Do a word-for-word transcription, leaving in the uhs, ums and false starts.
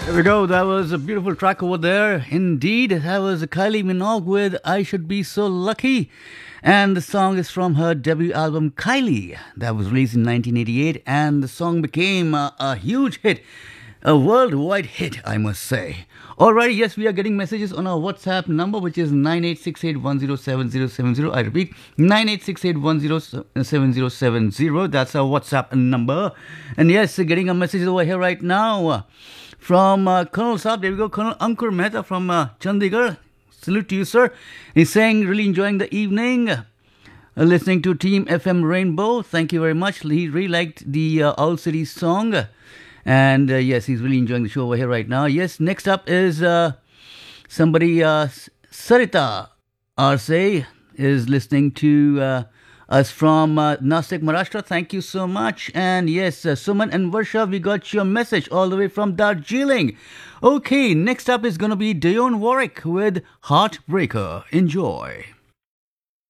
There we go. That was a beautiful track over there. Indeed, that was Kylie Minogue with I Should Be So Lucky. And the song is from her debut album, Kylie. That was released in nineteen eighty-eight. And the song became a, a huge hit. A worldwide hit, I must say. Alright, yes, we are getting messages on our WhatsApp number, which is nine eight six eight one zero seven zero seven zero. I repeat, nine eight six eight one zero seven zero seven zero. That's our WhatsApp number. And yes, getting a message over here right now from uh, Colonel Saab. There we go, Colonel Ankur Mehta from uh, Chandigarh. Salute to you, sir. He's saying, really enjoying the evening. Uh, listening to Team F M Rainbow. Thank you very much. He really liked the uh, Owl City song. And uh, yes, he's really enjoying the show over here right now. Yes, next up is uh, somebody, uh, Sarita Arse is listening to uh, us from uh, Nasik, Maharashtra. Thank you so much. And yes, uh, Suman and Varsha, we got your message all the way from Darjeeling. Okay, next up is going to be Dionne Warwick with Heartbreaker. Enjoy.